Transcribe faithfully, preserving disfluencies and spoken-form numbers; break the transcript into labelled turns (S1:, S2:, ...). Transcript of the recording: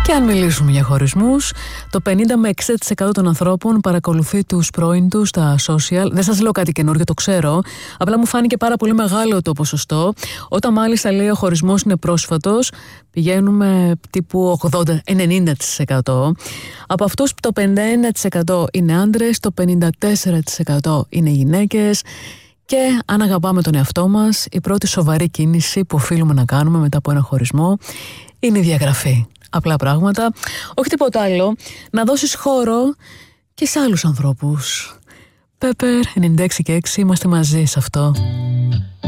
S1: Και αν μιλήσουμε για χωρισμούς, το πενήντα με εξήντα τοις εκατό των ανθρώπων παρακολουθεί τους πρώην τους στα social. Δεν σας λέω κάτι καινούργιο, το ξέρω. Απλά μου φάνηκε πάρα πολύ μεγάλο το ποσοστό. Όταν μάλιστα λέει ο χωρισμός είναι πρόσφατος, πηγαίνουμε τύπου ογδόντα με ενενήντα τοις εκατό. Από αυτούς το πενήντα ένα τοις εκατό είναι άντρες, το πενήντα τέσσερα τοις εκατό είναι γυναίκες. Και αν αγαπάμε τον εαυτό μας, η πρώτη σοβαρή κίνηση που οφείλουμε να κάνουμε μετά από ένα χωρισμό είναι η διαγραφή. Απλά πράγματα, όχι τίποτα άλλο. Να δώσεις χώρο και σε άλλους ανθρώπους. Πέπερ ενενήντα έξι και έξι, είμαστε μαζί σε αυτό.